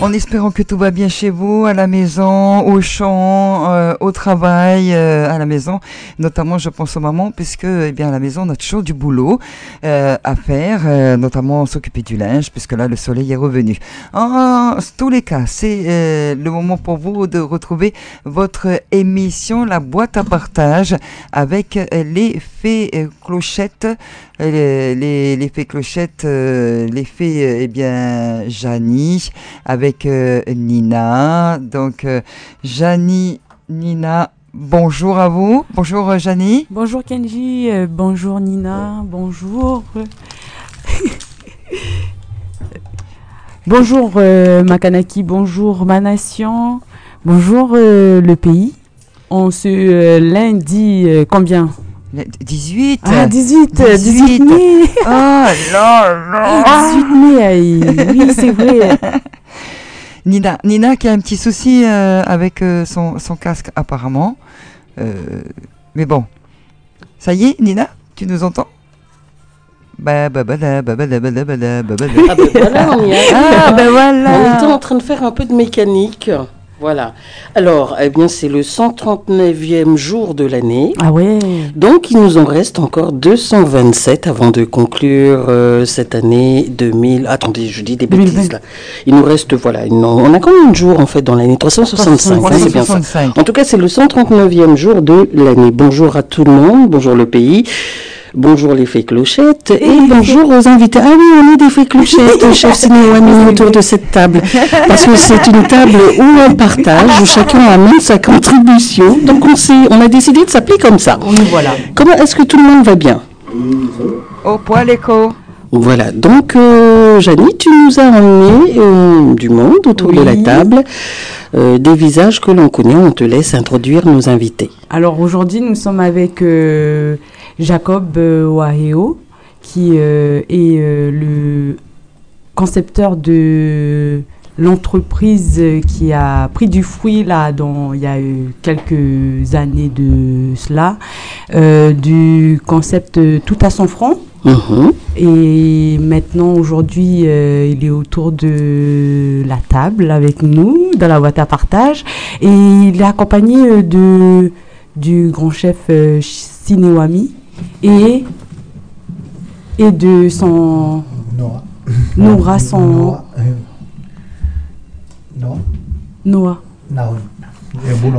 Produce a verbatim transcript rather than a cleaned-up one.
En espérant que tout va bien chez vous, à la maison, au champ, euh, au travail, euh, à la maison. Notamment, je pense aux mamans, puisque, eh bien, à la maison, on a toujours du boulot euh, à faire, euh, notamment s'occuper du linge, puisque là, le soleil est revenu. En tous les cas, c'est euh, le moment pour vous de retrouver votre émission, la boîte à partage, avec euh, les fées euh, clochettes, euh, les, les fées clochettes, euh, les fées, euh, eh bien, Janie, avec euh, Nina. Donc, euh, Janie, Nina, bonjour à vous. Bonjour, euh, Janie. Bonjour, Kenji. Euh, bonjour, Nina. Bonjour. Bonjour, euh, Makanaki. Bonjour, ma nation. Bonjour, euh, le pays. On se euh, lundi, euh, combien dix-huit. Ah, dix-huit. dix-huit mai. Oh là là. dix-huit mai, aïe. Oui, c'est vrai. Nina, Nina qui a un petit souci euh, avec euh, son, son casque apparemment. Euh, mais bon. Ça y est, Nina, tu nous entends? Bah, bah, bah, bah, bah, bah, bah, bah, bah, bah, bah, bah. Ah ben voilà, on y est. Ah, ben voilà. On était en train de faire un peu de mécanique. Voilà. Alors, eh bien, c'est le cent trente-neuvième jour de l'année. Ah ouais. Donc, il nous en reste encore deux cent vingt-sept avant de conclure euh, cette année deux mille. Attendez, je dis des deux mille bêtises vingt. là. Il nous reste, voilà, une... on a combien de jours en fait dans l'année? trois cent soixante-cinq, hein, c'est bien ça. En tout cas, c'est le cent trente-neuvième jour de l'année. Bonjour à tout le monde, bonjour le pays. Bonjour les fées clochettes et, et bonjour aux invités. Ah oui, on est des fées clochettes, chef Sinéwani, autour de cette table. Parce que c'est une table où on partage, où chacun amène sa contribution. Donc on, s'est, on a décidé de s'appeler comme ça. Voilà. Comment est-ce que tout le monde va bien? Au poil écho. Voilà, donc euh, Janie, tu nous as emmené euh, du monde autour oui. de la table, euh, des visages que l'on connaît. On te laisse introduire nos invités. Alors aujourd'hui, nous sommes avec... Euh, Jacob euh, Waheo, qui euh, est euh, le concepteur de l'entreprise qui a pris du fruit là, dans, il y a eu quelques années de cela, euh, du concept Tout à son front. Mmh. Et maintenant, aujourd'hui, euh, il est autour de la table avec nous, dans la boîte à partage. Et il est accompagné de, du grand chef euh, Sinéwami. Et, et de son... Noah. Noura, son... Noah. Euh, Noah. Noah. Noah.